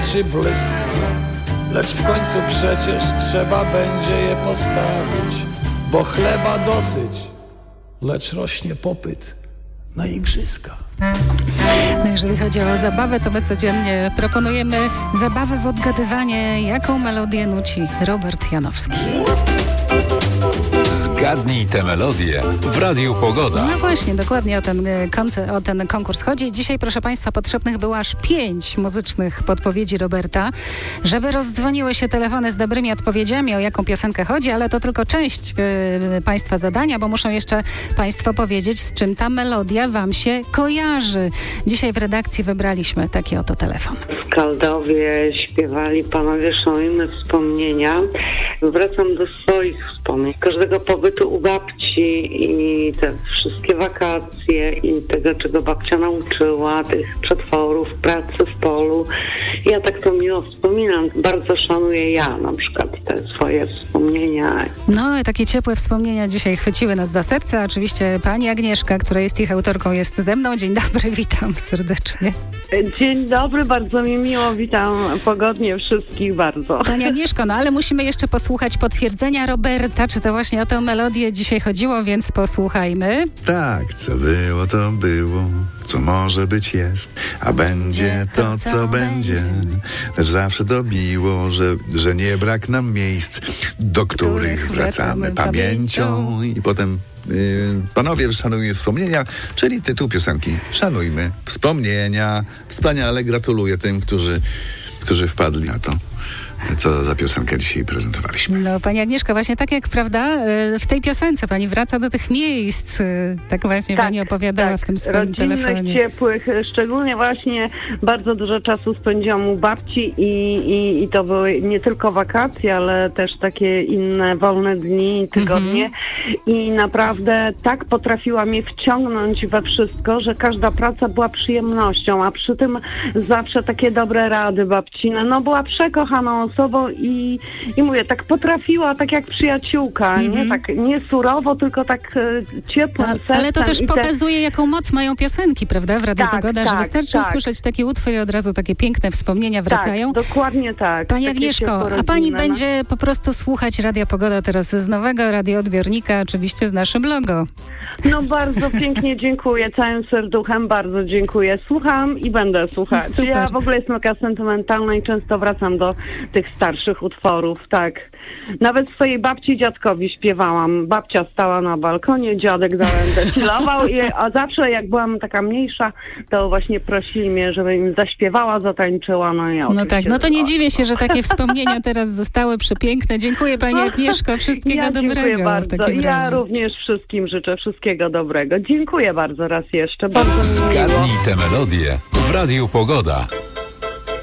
czy bliscy. Lecz w końcu przecież trzeba będzie je postawić, bo chleba dosyć, lecz rośnie popyt na igrzyska. No jeżeli chodzi o zabawę, to my codziennie proponujemy zabawę w odgadywanie, jaką melodię nuci Robert Janowski. Zgadnij tę melodię w Radiu Pogoda. No właśnie, dokładnie o ten konkurs chodzi. Dzisiaj, proszę Państwa, potrzebnych było aż 5 muzycznych podpowiedzi Roberta, żeby rozdzwoniły się telefony z dobrymi odpowiedziami, o jaką piosenkę chodzi, ale to tylko część Państwa zadania, bo muszą jeszcze Państwo powiedzieć, z czym ta melodia Wam się kojarzy. Dzisiaj w redakcji wybraliśmy taki oto telefon. W Kaldowie śpiewali panowie Szanujmy Wspomnienia. Wracam do swoich wspomnień. Każdego pobytu u babci i te wszystkie wakacje i tego, czego babcia nauczyła, tych przetworów, pracy w polu. Ja tak to miło wspominam. Bardzo szanuję ja na przykład te swoje wspomnienia. No, takie ciepłe wspomnienia dzisiaj chwyciły nas za serce. Oczywiście pani Agnieszka, która jest ich autorką, jest ze mną. Dzień dobry, witam serdecznie. Dzień dobry, bardzo mi miło, witam pogodnie wszystkich bardzo. Pani Agnieszko, no ale musimy jeszcze posłuchać potwierdzenia Roberta, czy to właśnie o tę melodię dzisiaj chodziło, więc posłuchajmy. Tak, co było, to było, co może być jest, a będzie to, co będzie. Lecz zawsze to biło, że nie brak nam miejsc, do których wracamy pamięcią. I potem panowie szanujmy wspomnienia, czyli tytuł piosenki Szanujmy Wspomnienia. Wspaniale, gratuluję tym, którzy wpadli na to, co za piosenkę dzisiaj prezentowaliśmy. No, pani Agnieszka, właśnie tak jak, prawda, w tej piosence pani wraca do tych miejsc. Tak właśnie pani opowiadała w tym swoim telefonie. Rodzinnych, ciepłych, szczególnie właśnie bardzo dużo czasu spędziłam u babci i to były nie tylko wakacje, ale też takie inne wolne dni, tygodnie. I naprawdę tak potrafiła mnie wciągnąć we wszystko, że każda praca była przyjemnością, a przy tym zawsze takie dobre rady babcine. No, była przekochaną osobą i mówię, tak potrafiła, tak jak przyjaciółka, nie tak nie surowo, tylko tak ciepłym sercem. Ale to też pokazuje, jaką moc mają piosenki, prawda, w Radiu Pogoda, że wystarczy usłyszeć taki utwór i od razu takie piękne wspomnienia wracają. Tak, dokładnie tak. Pani Agnieszko, a pani będzie po prostu słuchać Radia Pogoda teraz z nowego radioodbiornika, oczywiście z naszym logo. No bardzo pięknie dziękuję, całym serduchem bardzo dziękuję. Słucham i będę słuchać. Super. Ja w ogóle jestem taka sentymentalna i często wracam do tych starszych utworów, tak. Nawet swojej babci i dziadkowi śpiewałam. Babcia stała na balkonie, dziadek zadecydował, a zawsze jak byłam taka mniejsza, to właśnie prosili mnie, żebym im zaśpiewała, zatańczyła. No tak, no to nie dziwię się, że takie wspomnienia teraz zostały przepiękne. Dziękuję pani Agnieszko, wszystkiego dobrego bardzo. w takim razie. Ja również wszystkim życzę wszystkiego dobrego. Dziękuję bardzo raz jeszcze. Bardzo mi miło. Zgadnij tę melodię w Radiu Pogoda.